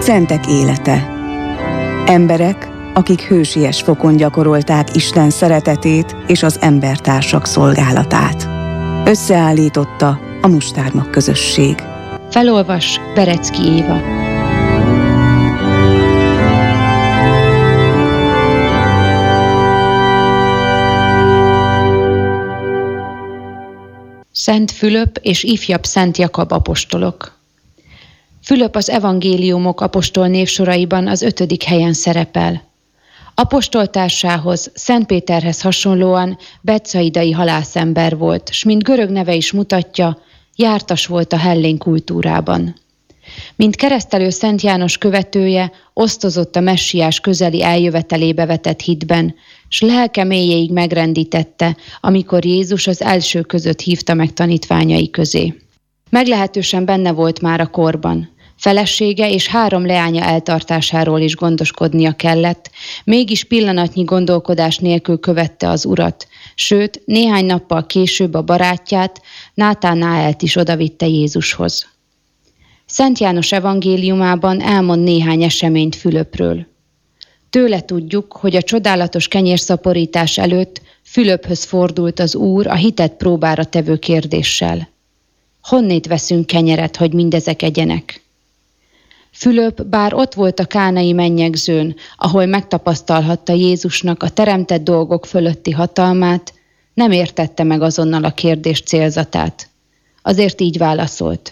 Szentek élete. Emberek, akik hősies fokon gyakorolták Isten szeretetét és az embertársak szolgálatát. Összeállította a Mustármag közösség. Felolvas Berecki Éva. Szent Fülöp és ifjabb Szent Jakab apostolok. Fülöp az evangéliumok apostol névsoraiban az 5. helyen szerepel. Apostoltársához, Szent Péterhez hasonlóan betsaidai halászember volt, s mint görög neve is mutatja, jártas volt a hellén kultúrában. Mint keresztelő Szent János követője, osztozott a messiás közeli eljövetelébe vetett hitben, s lelke mélyéig megrendítette, amikor Jézus az első között hívta meg tanítványai közé. Meglehetősen benne volt már a korban. Felesége és 3 leánya eltartásáról is gondoskodnia kellett, mégis pillanatnyi gondolkodás nélkül követte az Urat, sőt, néhány nappal később a barátját, Nátánaelt is odavitte Jézushoz. Szent János evangéliumában elmond néhány eseményt Fülöpről. Tőle tudjuk, hogy a csodálatos kenyérszaporítás előtt Fülöphöz fordult az Úr a hitet próbára tevő kérdéssel. Honnét veszünk kenyeret, hogy mindezek egyenek? Fülöp bár ott volt a kánai mennyegzőn, ahol megtapasztalhatta Jézusnak a teremtett dolgok fölötti hatalmát, nem értette meg azonnal a kérdés célzatát. Azért így válaszolt.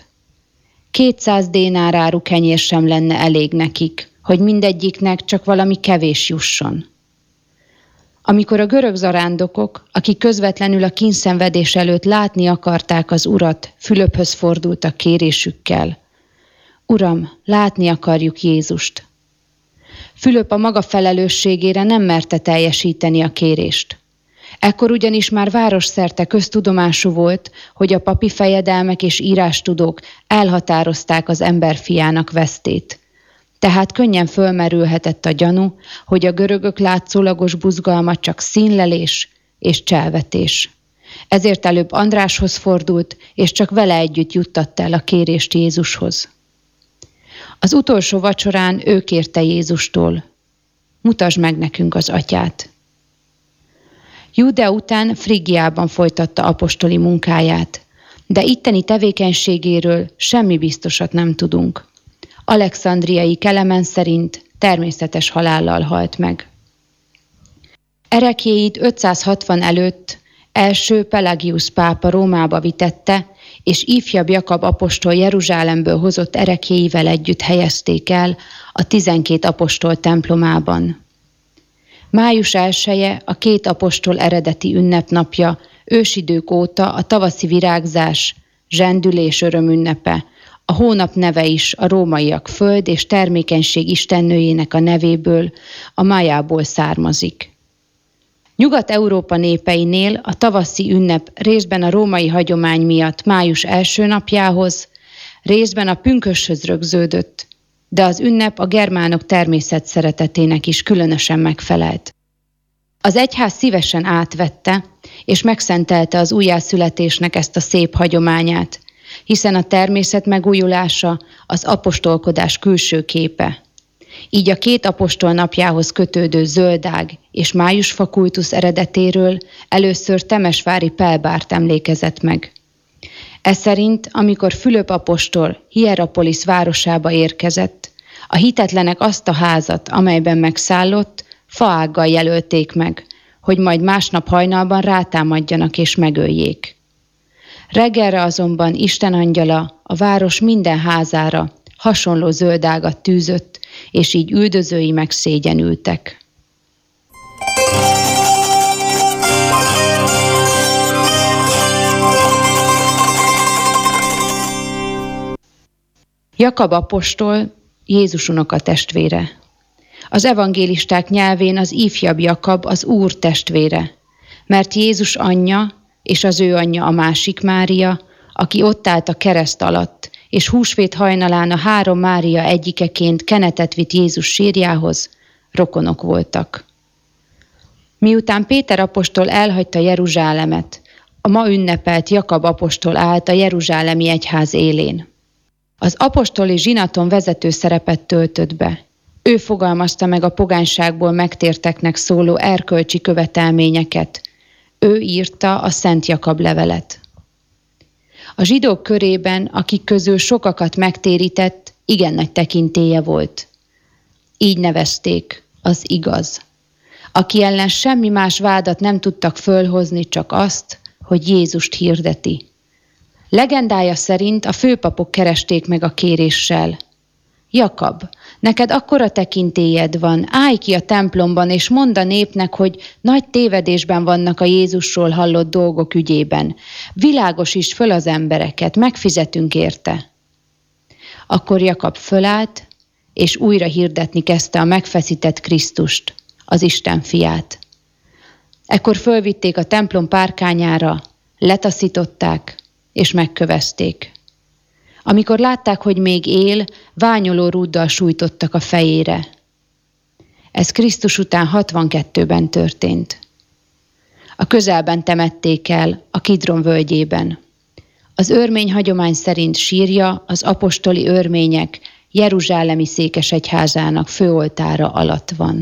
200 dénáráru kenyér sem lenne elég nekik, hogy mindegyiknek csak valami kevés jusson. Amikor a görög zarándokok, akik közvetlenül a kínszenvedés előtt látni akarták az Urat, Fülöphöz fordultak kérésükkel. Uram, látni akarjuk Jézust. Fülöp a maga felelősségére nem merte teljesíteni a kérést. Ekkor ugyanis már városszerte köztudomású volt, hogy a papi fejedelmek és írástudók elhatározták az emberfiának vesztét. Tehát könnyen fölmerülhetett a gyanú, hogy a görögök látszólagos buzgalma csak színlelés és cselvetés. Ezért előbb Andráshoz fordult, és csak vele együtt juttatta el a kérést Jézushoz. Az utolsó vacsorán ő kérte Jézustól, mutasd meg nekünk az Atyát. Júdea után Frigiában folytatta apostoli munkáját, de itteni tevékenységéről semmi biztosat nem tudunk. Alexandriai Kelemen szerint természetes halállal halt meg. Ereklyéit 560 előtt első Pelagius pápa Rómába vitette, és ifjabb Jakab apostol Jeruzsálemből hozott ereklyéivel együtt helyezték el a 12 apostol templomában. Május 1-e a 2 apostol eredeti ünnepnapja, ősidők óta a tavaszi virágzás, zsendülés örömünnepe, a hónap neve is a rómaiak föld és termékenység istennőjének a nevéből, a Májából származik. Nyugat-Európa népeinél a tavaszi ünnep részben a római hagyomány miatt május első napjához, részben a pünkösshöz rögződött, de az ünnep a germánok természetszeretetének is különösen megfelelt. Az egyház szívesen átvette, és megszentelte az újjászületésnek ezt a szép hagyományát, hiszen a természet megújulása az apostolkodás külső képe. Így a 2 apostol napjához kötődő zöldág és májusfa kultusz eredetéről először temesvári Pelbárt emlékezett meg. Ez szerint, amikor Fülöp apostol Hierapolis városába érkezett, a hitetlenek azt a házat, amelyben megszállott, faággal jelölték meg, hogy majd másnap hajnalban rátámadjanak és megöljék. Reggelre azonban Isten angyala a város minden házára hasonló zöldágat tűzött, és így üldözői megszégyenültek. Jakab apostol Jézus unokatestvére. Az evangélisták nyelvén az ifjabb Jakab az Úr testvére, mert Jézus anyja és az ő anyja a másik Mária, aki ott állt a kereszt alatt, és húsvét hajnalán a 3 Mária egyikeként kenetet vitt Jézus sírjához, rokonok voltak. Miután Péter apostol elhagyta Jeruzsálemet, a ma ünnepelt Jakab apostol állt a jeruzsálemi egyház élén. Az apostoli zsinaton vezető szerepet töltött be. Ő fogalmazta meg a pogányságból megtérteknek szóló erkölcsi követelményeket. Ő írta a Szent Jakab levelet. A zsidók körében, akik közül sokakat megtérített, igen nagy tekintélye volt. Így nevezték, az igaz. Aki ellen semmi más vádat nem tudtak fölhozni, csak azt, hogy Jézust hirdeti. Legendája szerint a főpapok keresték meg a kéréssel. Jakab, neked akkora tekintélyed van, állj ki a templomban, és mondd a népnek, hogy nagy tévedésben vannak a Jézusról hallott dolgok ügyében. Világosítsd föl az embereket, megfizetünk érte. Akkor Jakab fölállt, és újra hirdetni kezdte a megfeszített Krisztust, az Isten fiát. Ekkor fölvitték a templom párkányára, letaszították, és megkövezték. Amikor látták, hogy még él, ványoló rúddal sújtottak a fejére. Ez Krisztus után 62-ben történt. A közelben temették el, a Kidron völgyében. Az örmény hagyomány szerint sírja az apostoli örmények Jeruzsálemi székesegyházának főoltára alatt van.